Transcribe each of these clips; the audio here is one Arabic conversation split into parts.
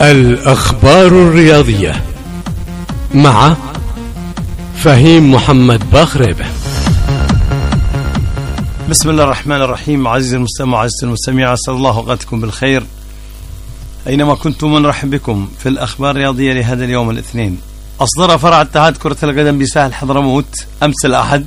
الأخبار الرياضية مع فهيم محمد باخريبة. بسم الله الرحمن الرحيم. عزيزي المستمع وعزيزتي المستمعة، أسأل الله أوقاتكم بالخير أينما كنتم. نرحب بكم في الأخبار الرياضية لهذا اليوم الاثنين. أصدر فرع اتحاد كرة القدم بساحل حضرموت أمس الأحد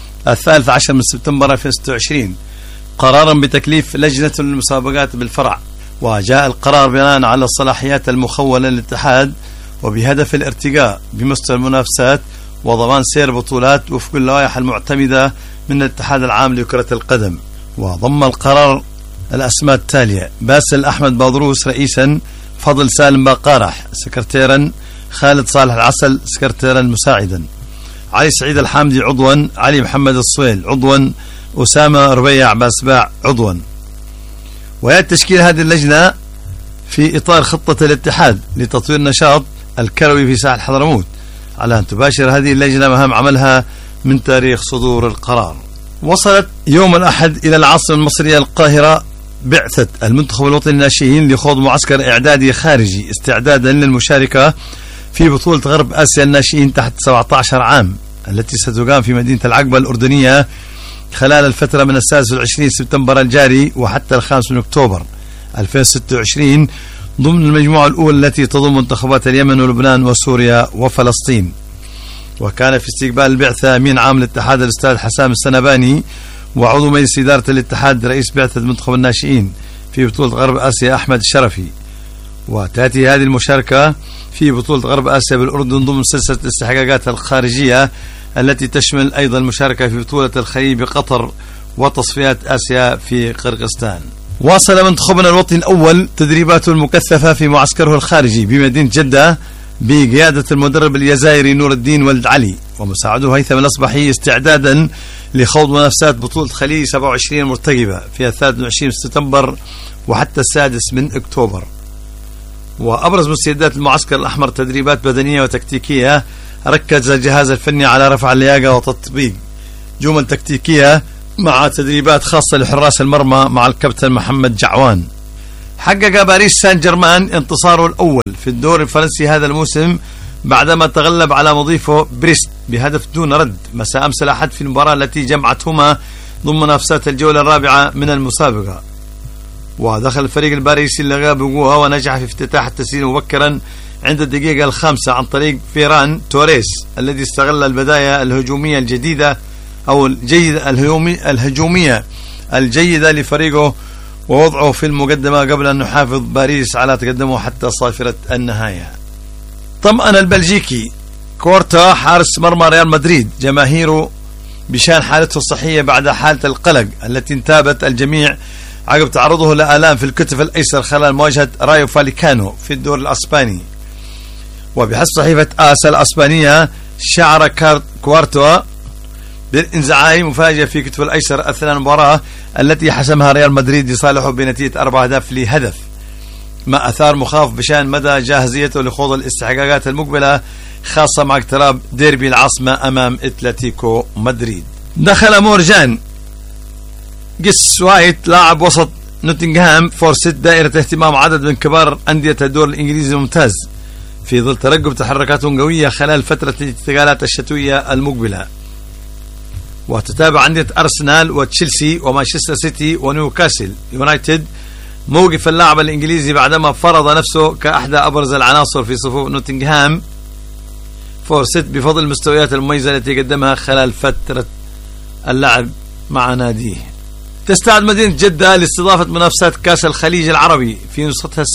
13 سبتمبر 2026 قرارا بتكليف لجنة المسابقات بالفرع، وجاء القرار بناء على الصلاحيات المخولة للاتحاد وبهدف الارتقاء بمستوى المنافسات وضمان سير بطولات وفق اللوائح المعتمدة من الاتحاد العام لكرة القدم. وضم القرار الأسماء التالية: باسل أحمد بادروس رئيسا، فضل سالم باقارح سكرتيرا، خالد صالح العسل سكرتيرا مساعدا، علي سعيد الحامدي عضوا، علي محمد الصويل عضوا، أسامة ربيع باسباع عضوا. ويأتي تشكيل هذه اللجنة في إطار خطة الاتحاد لتطوير النشاط الكروي في ساحل حضرموت، على أن تباشر هذه اللجنة مهام عملها من تاريخ صدور القرار. وصلت يوم الأحد إلى العاصمة المصرية القاهرة بعثة المنتخب الوطني للناشئين لخوض معسكر إعدادي خارجي استعدادا للمشاركة في بطولة غرب آسيا الناشئين تحت 17 عام التي ستقام في مدينة العقبة الأردنية خلال الفترة من 26 سبتمبر الجاري وحتى 5 أكتوبر 2026 ضمن المجموعة الأولى التي تضم منتخبات اليمن ولبنان وسوريا وفلسطين. وكان في استقبال البعثة أمين عام الاتحاد الأستاذ حسام السنباني، وعضو مجلس إدارة الاتحاد رئيس بعثة منتخب الناشئين في بطولة غرب آسيا أحمد الشرفي. وتأتي هذه المشاركة في بطولة غرب آسيا بالأردن ضمن سلسلة الاستحقاقات الخارجية التي تشمل أيضا المشاركة في بطولة الخليج بقطر وتصفيات آسيا في قرقستان. واصل منتخبنا الوطني الأول تدريباته المكثفة في معسكره الخارجي بمدينة جدة بقيادة المدرب الجزائري نور الدين ولد علي ومساعده هيثم الأصبحي استعدادا لخوض منافسات بطولة خليج 27 المرتقبة في 23 سبتمبر وحتى 6 أكتوبر. وأبرز مستجدات المعسكر الأحمر تدريبات بدنية وتكتيكية ركز الجهاز الفني على رفع اللياقة وتطبيق جمل تكتيكية مع تدريبات خاصة لحراس المرمى مع الكابتن محمد جعوان. حقق باريس سان جيرمان انتصاره الأول في الدوري الفرنسي هذا الموسم بعدما تغلب على مضيفه بريست بهدف دون رد مساء أمس الأحد في المباراة التي جمعتهما ضمن منافسات الجولة الرابعة من المسابقة. ودخل الفريق الباريسي اللي بقوة ونجح في افتتاح التسجيل مبكرا عند الدقيقة 5 عن طريق فيران توريس الذي استغل البداية الهجومية الجديدة أو الجيدة الهجومية الجيدة لفريقه ووضعه في المقدمة قبل أن يحافظ باريس على تقدمه حتى صافرة النهاية. طمأن البلجيكي كورتا حارس مرمى ريال مدريد جماهيره بشان حالته الصحية بعد حالة القلق التي انتابت الجميع عقب تعرضه لآلام في الكتف الأيسر خلال مواجهة رايو فاليكانو في الدور الأسباني. وبحسب صحيفة آس الأسبانية شعر كوارتوا بالانزعاج مفاجئ في كتفه الأيسر أثناء المباراة التي حسمها ريال مدريد لصالحه بنتيجة 4 أهداف لهدف، ما أثار مخاوف بشان مدى جاهزيته لخوض الاستحقاقات المقبلة خاصة مع اقتراب ديربي العاصمة أمام اتلتيكو مدريد. دخل مورجان جيس وايت لاعب وسط نوتنغهام فورست دائرة اهتمام عدد من كبار أندية الدور الإنجليزي الممتاز في ظل ترقب تحركاتهم قوية خلال فترة الانتقالات الشتوية المقبلة. وتتابع أندية أرسنال وتشيلسي ومانشستر سيتي ونيوكاسل يونايتد موقف اللاعب الإنجليزي بعدما فرض نفسه كأحدى أبرز العناصر في صفوف نوتنغهام فورست بفضل المستويات المميزة التي قدمها خلال فترة اللعب مع ناديه. تستعد مدينة جدة لاستضافة منافسات كأس الخليج العربي في نسختها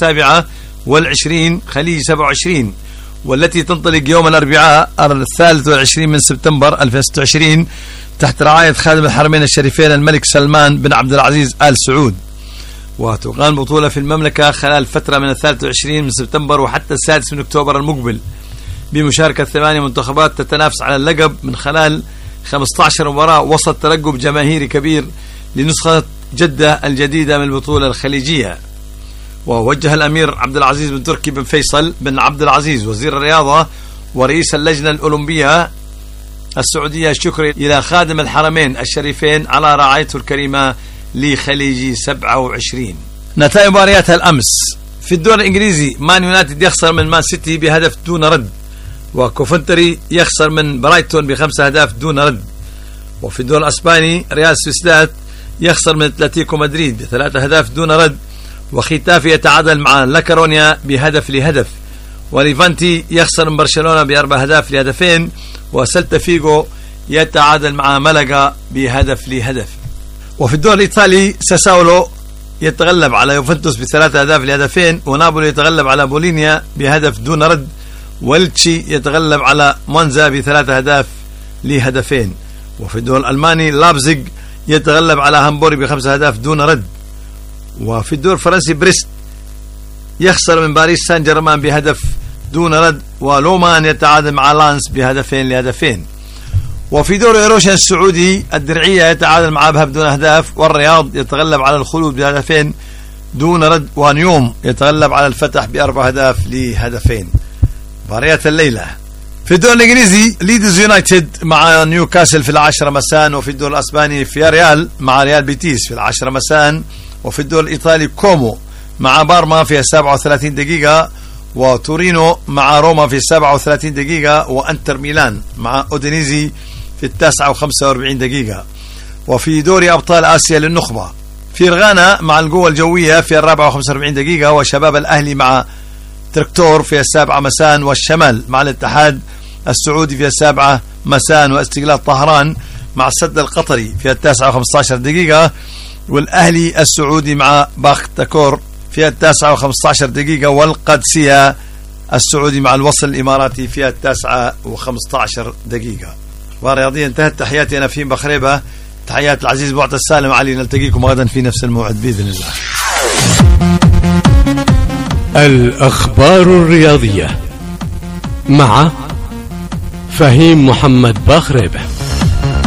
27 خليج 27 والتي تنطلق يوم الأربعاء 23 سبتمبر 2026 تحت رعاية خادم الحرمين الشريفين الملك سلمان بن عبد العزيز آل سعود. وتقام بطولة في المملكة خلال فترة من 23 سبتمبر وحتى 6 أكتوبر المقبل بمشاركة 8 منتخبات تتنافس على اللقب من خلال 15 مباراة وسط ترقب جماهيري كبير لنسخة جدة الجديدة من البطولة الخليجية. ووجه الأمير عبد العزيز بن تركي بن فيصل بن عبد العزيز وزير الرياضة ورئيس اللجنة الأولمبية السعودية الشكر إلى خادم الحرمين الشريفين على رعايته الكريمة لخليج 27. نتائج مباريات الأمس في الدوري الإنجليزي مان يونايتد يخسر من مان سيتي بهدف دون رد، وكوفنتري يخسر من برايتون ب5 أهداف دون رد. وفي الدوري الأسباني ريال سوسيداد يخسر من أتلتيكو مدريد ب3 أهداف دون رد، وختافي يتعادل مع لاكارونيا بهدف لهدف، وليفانتي يخسر من برشلونة ب4 أهداف لهدفين، وسلتا فيغو يتعادل مع ملقا بهدف لهدف. وفي الدوري الإيطالي ساساولو يتغلب على يوفنتوس ب3 أهداف لهدفين، ونابولي يتغلب على بولينيا بهدف دون رد، ولتشي يتغلب على مونزا ب3 أهداف لهدفين. وفي الدوري الألماني لابزيغ يتغلب على هامبورغ ب5 أهداف دون رد. وفي الدوري الفرنسي بريست يخسر من باريس سان جيرمان بهدف دون رد، ولومان يتعادل مع لانس بهدفين لهدفين. وفي دوري ايروشن السعودي الدرعية يتعادل مع ابها بدون اهداف، والرياض يتغلب على الخلود بهدفين دون رد، ونيوم يتغلب على الفتح ب4 أهداف لهدفين. مباريات الليلة في الدوري الانجليزي ليدز يونايتد مع نيوكاسل في 10 مساء، وفي الدوري الاسباني فياريال مع ريال بيتيس في 10 مساء، وفي الدوري الايطالي كومو مع بارما في 37 دقيقة، وتورينو مع روما في 37 دقيقة، وانتر ميلان مع اودينيزي في 9:45 دقيقة. وفي دوري أبطال آسيا للنخبة فيرغانا مع القوة الجوية في 44 دقيقة، وشباب الأهلي مع تركتور في 7 مساء، والشمال مع الاتحاد السعودي في 7 مساء، واستقلال طهران مع السد القطري في 9:15 دقيقة، والأهلي السعودي مع باختكور في 9:15 دقيقة، والقادسية السعودي مع الوصل الإماراتي في 9:15 دقيقة. ورياضيا انتهت. تحياتي أنا فهيم بخريبة، تحيات العزيز معتز السالم علي. نلتقيكم غدا في نفس الموعد بإذن الله. الأخبار الرياضية مع فهيم محمد بخريبة.